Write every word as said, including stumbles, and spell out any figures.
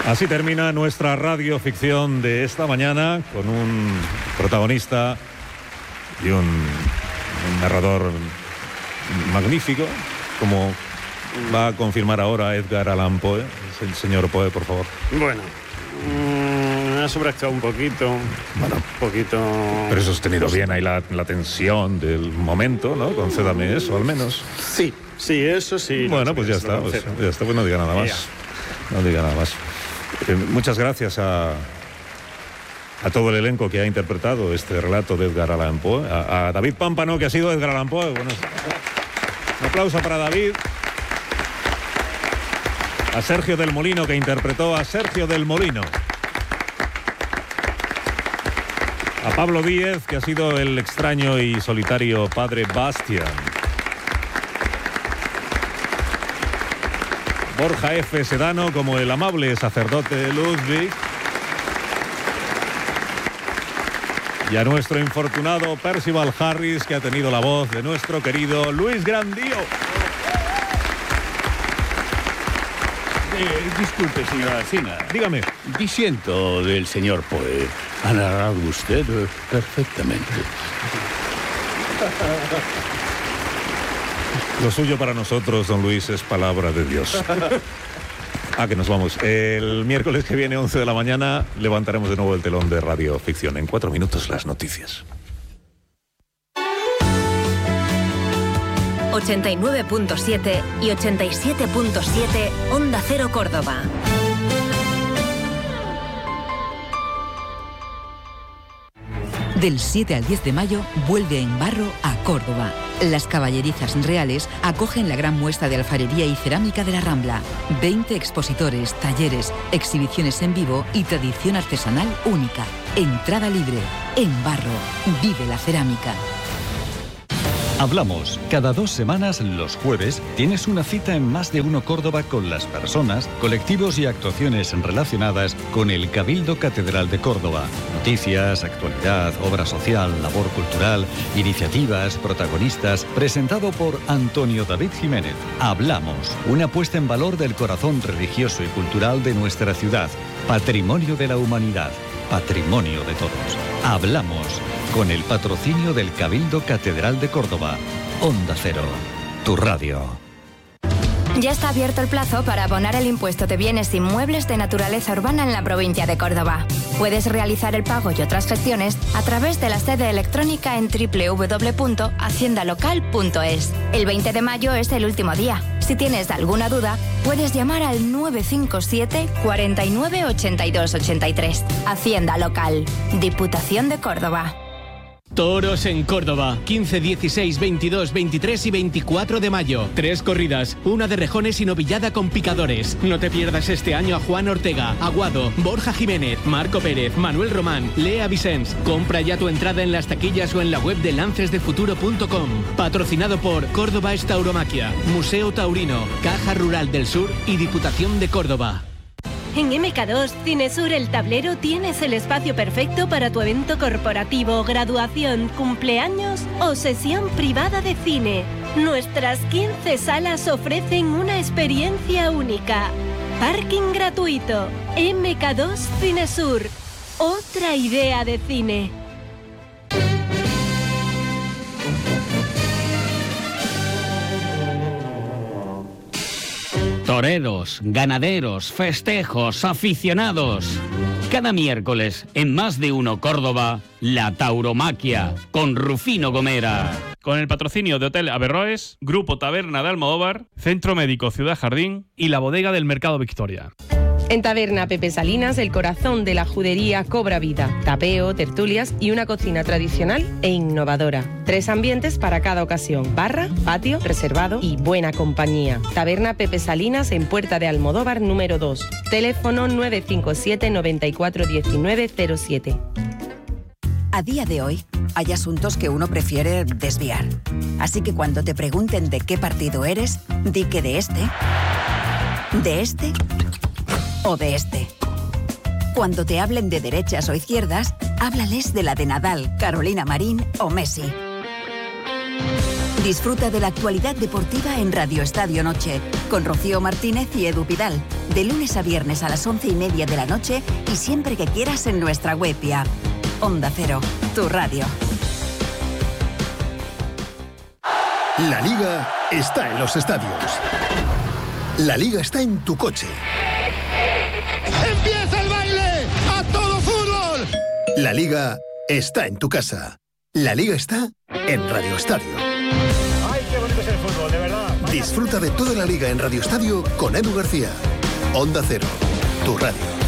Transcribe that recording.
Así termina nuestra radioficción de esta mañana, con un protagonista y un, un narrador magnífico, como va a confirmar ahora Edgar Allan Poe. El señor Poe, por favor. Bueno, mmm, ha sobreactuado un poquito. Bueno, un poquito. Pero he sostenido bien ahí la, la tensión del momento, ¿no? Concédame eso, al menos. Sí, sí, eso sí. Bueno, pues ya está, pues, ya está, pues no diga nada más. No diga nada más. Eh, muchas gracias a, a todo el elenco que ha interpretado este relato de Edgar Allan Poe. A, a David Pámpano, que ha sido Edgar Allan Poe. Bueno, un aplauso para David. A Sergio del Molino, que interpretó a Sergio del Molino. A Pablo Díez, que ha sido el extraño y solitario padre Bastian. Borja F. Sedano como el amable sacerdote Ludwig. Y a nuestro infortunado Percival Harris, que ha tenido la voz de nuestro querido Luis Grandío. Eh, disculpe, señora Alsina. Dígame. Disiento del señor Poe. Ha narrado usted eh, perfectamente. Lo suyo para nosotros, don Luis, es palabra de Dios. Ah, que nos vamos. El miércoles que viene, once de la mañana, levantaremos de nuevo el telón de Radio Ficción. En cuatro minutos, las noticias. ochenta y nueve punto siete y ochenta y siete punto siete Onda Cero Córdoba. Del siete al diez de mayo vuelve En Barro a Córdoba. Las Caballerizas Reales acogen la gran muestra de alfarería y cerámica de la Rambla. veinte expositores, talleres, exhibiciones en vivo y tradición artesanal única. Entrada libre. En Barro. Vive la cerámica. Hablamos. Cada dos semanas, los jueves, tienes una cita en Más de Uno Córdoba con las personas, colectivos y actuaciones relacionadas con el Cabildo Catedral de Córdoba. Noticias, actualidad, obra social, labor cultural, iniciativas, protagonistas. Presentado por Antonio David Jiménez. Hablamos. Una puesta en valor del corazón religioso y cultural de nuestra ciudad. Patrimonio de la humanidad. Patrimonio de todos. Hablamos. Con el patrocinio del Cabildo Catedral de Córdoba. Onda Cero, tu radio. Ya está abierto el plazo para abonar el impuesto de bienes inmuebles de naturaleza urbana en la provincia de Córdoba. Puedes realizar el pago y otras gestiones a través de la sede electrónica en doble u doble u doble u punto hacienda local punto es. El veinte de mayo es el último día. Si tienes alguna duda, puedes llamar al nueve cinco siete, cuatro nueve, ocho dos ocho tres. Hacienda Local, Diputación de Córdoba. Toros en Córdoba, quince, dieciséis, veintidós, veintitrés y veinticuatro de mayo. Tres corridas, una de rejones y novillada con picadores. No te pierdas este año a Juan Ortega, Aguado, Borja Jiménez, Marco Pérez, Manuel Román, Lea Vicens. Compra ya tu entrada en las taquillas o en la web de lances de futuro punto com. Patrocinado por Córdoba es Tauromaquia, Museo Taurino, Caja Rural del Sur y Diputación de Córdoba. En eme ka dos Cinesur El Tablero tienes el espacio perfecto para tu evento corporativo, graduación, cumpleaños o sesión privada de cine. Nuestras quince salas ofrecen una experiencia única. Parking gratuito. eme ka dos Cinesur. Otra idea de cine. Toreros, ganaderos, festejos, aficionados. Cada miércoles, en Más de Uno Córdoba, la Tauromaquia, con Rufino Gomera. Con el patrocinio de Hotel Averroes, Grupo Taberna de Almodóvar, Centro Médico Ciudad Jardín y la Bodega del Mercado Victoria. En Taberna Pepe Salinas, el corazón de la judería cobra vida. Tapeo, tertulias y una cocina tradicional e innovadora. Tres ambientes para cada ocasión. Barra, patio, reservado y buena compañía. Taberna Pepe Salinas en Puerta de Almodóvar número dos. Teléfono nueve cinco siete, noventa y cuatro, diecinueve cero siete. A día de hoy, hay asuntos que uno prefiere desviar. Así que cuando te pregunten de qué partido eres, di que de este, de este o de este. Cuando te hablen de derechas o izquierdas, háblales de la de Nadal, Carolina Marín o Messi. Disfruta de la actualidad deportiva en Radio Estadio Noche, con Rocío Martínez y Edu Pidal, de lunes a viernes a las once y media de la noche y siempre que quieras en nuestra web y app. Onda Cero, tu radio. La Liga está en los estadios. La Liga está en tu coche. ¡Empieza el baile! ¡A todo fútbol! La Liga está en tu casa. La Liga está en Radio Estadio. ¡Ay, qué bonito es el fútbol, de verdad! Disfruta de toda la Liga en Radio Estadio con Edu García. Onda Cero, tu radio.